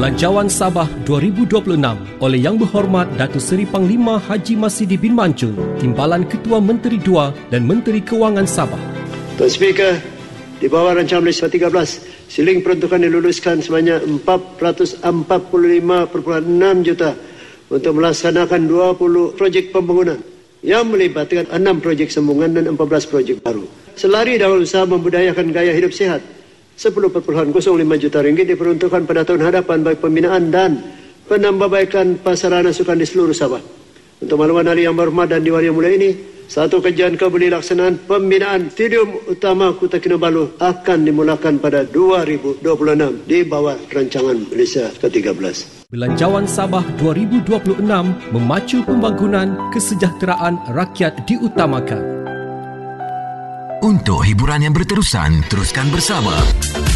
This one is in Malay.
Belanjawan Sabah 2026 oleh Yang Berhormat Datuk Seri Panglima Haji Masidi bin Mansur, Timbalan Ketua Menteri II dan Menteri Kewangan Sabah. Tuan Speaker, di bawah rancangan Malaysia 13, siling peruntukan diluluskan sebanyak 445.6 juta untuk melaksanakan 20 projek pembangunan yang melibatkan 6 projek sambungan dan 14 projek baru. Selari dalam usaha membudayakan gaya hidup sihat, 10.05 juta ringgit diperuntukkan pada tahun hadapan bagi pembinaan dan penambahbaikan prasarana sukan di seluruh Sabah. Untuk makluman Ahli Yang Berhormat dan Dewan Yang Mulia ini, satu kajian kebeli laksanaan pembinaan Stadium Utama Kota Kinabalu akan dimulakan pada 2026 di bawah rancangan Malaysia ke-13. Belanjawan Sabah 2026 memacu pembangunan, kesejahteraan rakyat diutamakan. Untuk hiburan yang berterusan, teruskan bersama